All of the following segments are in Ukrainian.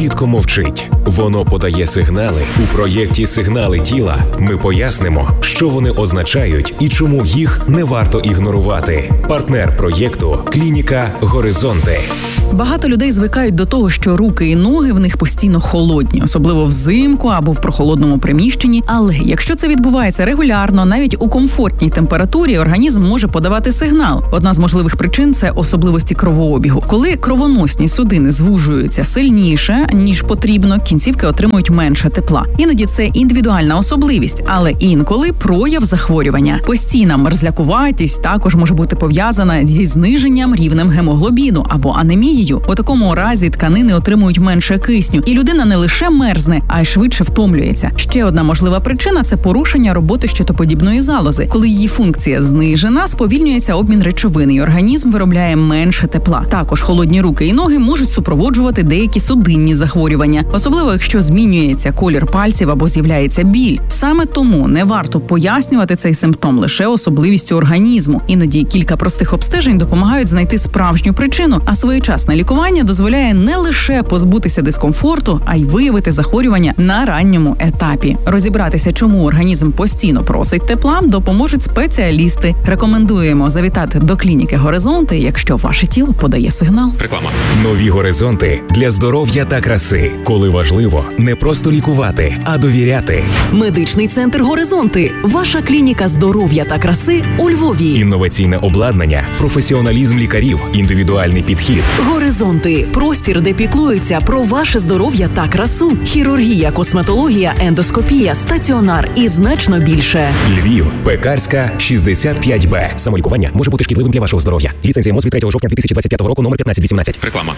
рідко мовчить. Воно подає сигнали. У проєкті «Сигнали тіла» ми пояснимо, що вони означають і чому їх не варто ігнорувати. Партнер проєкту – клініка «Горизонти». Багато людей звикають до того, що руки і ноги в них постійно холодні, особливо взимку або в прохолодному приміщенні. Але якщо це відбувається регулярно, навіть у комфортній температурі, організм може подавати сигнал. Одна з можливих причин – це особливості кровообігу. Коли кровоносні судини звужуються сильніше, ніж потрібно, кінцівки отримують менше тепла. Іноді це індивідуальна особливість, але інколи прояв захворювання. Постійна мерзлякуватість також може бути пов'язана зі зниженням рівнем гемоглобіну або анемією. У такому разі тканини отримують менше кисню, і людина не лише мерзне, а й швидше втомлюється. Ще одна можлива причина – це порушення роботи щитоподібної залози. Коли її функція знижена, сповільнюється обмін речовин, і організм виробляє менше тепла. Також холодні руки і ноги можуть супроводжувати деякі судинні захворювання, особливо якщо змінюється колір пальців або з'являється біль. Саме тому не варто пояснювати цей симптом лише особливістю організму. Іноді кілька простих обстежень допомагають знайти справжню причину, а своєчасне лікування дозволяє не лише позбутися дискомфорту, а й виявити захворювання на ранньому етапі. Розібратися, чому організм постійно просить тепла, допоможуть спеціалісти. Рекомендуємо завітати до клініки «Горизонти», якщо ваше тіло подає сигнал. Реклама. Нові горизонти для здоров'я та краси. Коли важливо не просто лікувати, а довіряти. Медичний центр «Горизонти» – ваша клініка здоров'я та краси у Львові. Інноваційне обладнання, професіоналізм лікарів, індивідуальний підхід. «Горизонти» – простір, де піклуються про ваше здоров'я та красу. Хірургія, косметологія, ендоскопія, стаціонар і значно більше. Львів, Пекарська, 65Б. Самолікування може бути шкідливим для вашого здоров'я. Ліцензія МОЗ від 3 жовтня 2025 року, номер 1518. Реклама.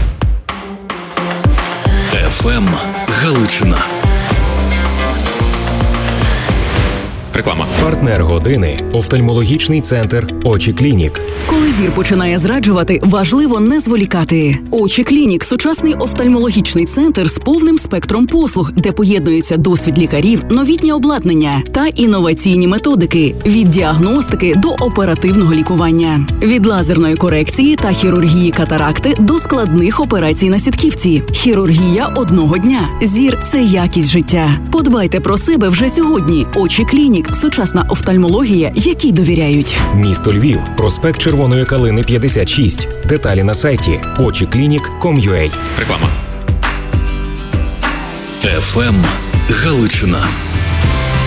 ФМ Галичина. Реклама. Партнер години – офтальмологічний центр «Очі Клінік». Коли зір починає зраджувати, важливо не зволікати. «Очі Клінік» – сучасний офтальмологічний центр з повним спектром послуг, де поєднується досвід лікарів, новітнє обладнання та інноваційні методики – від діагностики до оперативного лікування. Від лазерної корекції та хірургії катаракти до складних операцій на сітківці. Хірургія одного дня. Зір – це якість життя. Подбайте про себе вже сьогодні. «Очі Клінік» – сучасна офтальмологія, якій довіряють. Місто Львів, проспект Червоної Калини, 56. Деталі на сайті ochiclinic.com.ua. Реклама. ФМ Галичина.